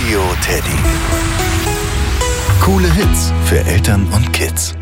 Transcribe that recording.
Radio Teddy. Coole Hits für Eltern und Kids.